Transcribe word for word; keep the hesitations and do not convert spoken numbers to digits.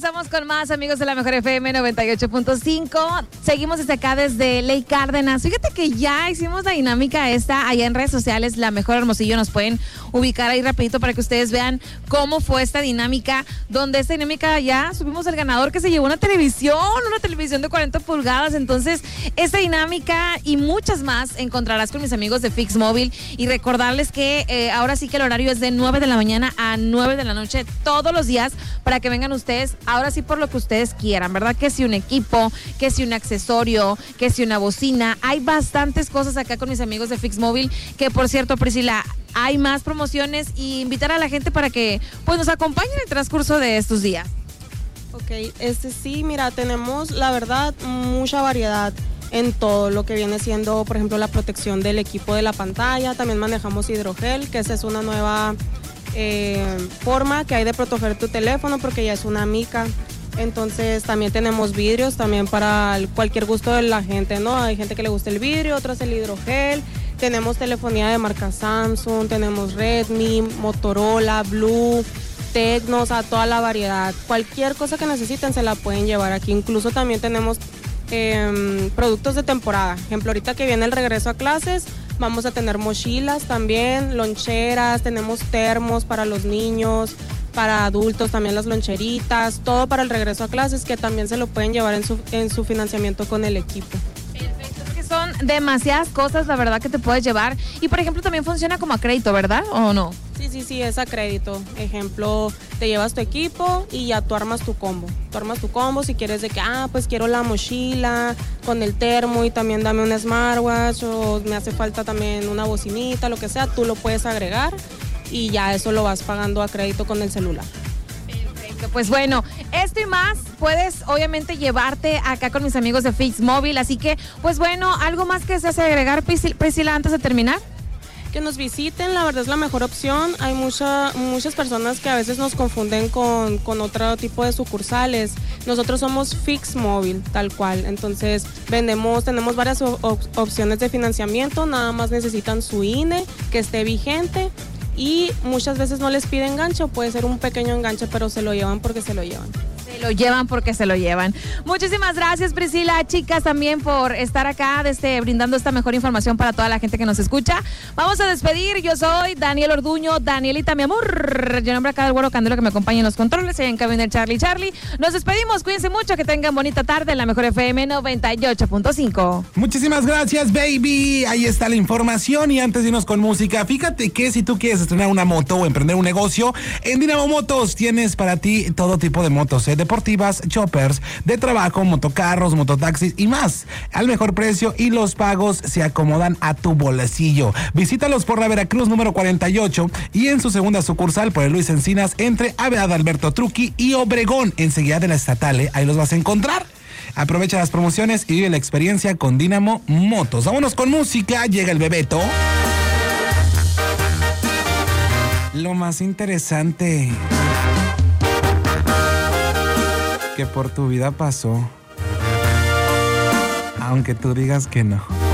Regresamos con más, amigos de la Mejor F M noventa y ocho punto cinco. Seguimos desde acá, desde Ley Cárdenas. Fíjate que ya hicimos la dinámica esta allá en redes sociales, La Mejor Hermosillo. Nos pueden ubicar ahí rapidito para que ustedes vean cómo fue esta dinámica, donde esta dinámica ya subimos el ganador que se llevó una televisión, una televisión de cuarenta pulgadas. Entonces, esta dinámica y muchas más encontrarás con mis amigos de Fix Móvil, y recordarles que eh, ahora sí que el horario es de nueve de la mañana a nueve de la noche todos los días, para que vengan ustedes, ahora sí por lo que ustedes quieran, ¿verdad? Que si un equipo, que si un accesorio, que si una bocina. Hay bastantes cosas acá con mis amigos de Fix Móvil, que por cierto, Priscila, hay más promociones, y invitar a la gente para que pues nos acompañen en el transcurso de estos días. Ok, este sí, mira, tenemos la verdad mucha variedad en todo lo que viene siendo, por ejemplo, la protección del equipo de la pantalla. También manejamos hidrogel, que esa es una nueva eh, forma que hay de proteger tu teléfono, porque ya es una mica. Entonces también tenemos vidrios también para cualquier gusto de la gente, ¿no? Hay gente que le gusta el vidrio, otros el hidrogel. Tenemos telefonía de marca Samsung, tenemos Redmi, Motorola, Blue, Tecno, o sea, toda la variedad. Cualquier cosa que necesiten se la pueden llevar aquí. Incluso también tenemos eh, productos de temporada. Ejemplo, ahorita que viene el regreso a clases, vamos a tener mochilas también, loncheras, tenemos termos para los niños, para adultos también las loncheritas, todo para el regreso a clases, que también se lo pueden llevar en su, en su financiamiento con el equipo. Perfecto, porque son demasiadas cosas, la verdad, que te puedes llevar. Y por ejemplo también funciona como a crédito, ¿verdad? ¿O no? Sí, sí, sí, es a crédito. Ejemplo, te llevas tu equipo y ya tú armas tu combo. Tú armas tu combo si quieres de que, ah, pues quiero la mochila con el termo y también dame un smartwatch, o me hace falta también una bocinita, lo que sea, tú lo puedes agregar y ya eso lo vas pagando a crédito con el celular. Perfecto, pues bueno, esto y más puedes obviamente llevarte acá con mis amigos de Fix Móvil. Así que, pues bueno, ¿algo más que se hace agregar, Priscila, antes de terminar? Que nos visiten, la verdad es la mejor opción. Hay mucha, muchas personas que a veces nos confunden con, con otro tipo de sucursales. Nosotros somos Fix Móvil, tal cual. Entonces vendemos, tenemos varias op- opciones de financiamiento. Nada más necesitan su I N E, que esté vigente, y muchas veces no les piden enganche, o puede ser un pequeño enganche, pero se lo llevan porque se lo llevan. Se lo llevan porque se lo llevan. Muchísimas gracias, Priscila, chicas, también por estar acá desde, brindando esta mejor información para toda la gente que nos escucha. Vamos a despedir. Yo soy Daniel Orduño, Danielita, mi amor. Yo nombre acá del Güero Candelo, que me acompaña en los controles, en cabina del Charlie Charlie. Nos despedimos, cuídense mucho, que tengan bonita tarde en la Mejor F M noventa y ocho punto cinco. Muchísimas gracias, baby. Ahí está la información, y antes de irnos con música, fíjate que si tú quieres estrenar una moto o emprender un negocio, en Dinamo Motos tienes para ti todo tipo de motos, ¿eh? Deportivas, choppers, de trabajo, motocarros, mototaxis y más, al mejor precio, y los pagos se acomodan a tu bolsillo. Visítalos por la Veracruz número cuarenta y ocho, y en su segunda sucursal por el Luis Encinas, entre Avenida Alberto Truqui y Obregón, enseguida de la estatal, ¿eh? Ahí los vas a encontrar. Aprovecha las promociones y vive la experiencia con Dinamo Motos. Vámonos con música, llega el Bebeto. Lo más interesante que por tu vida pasó, aunque tú digas que no.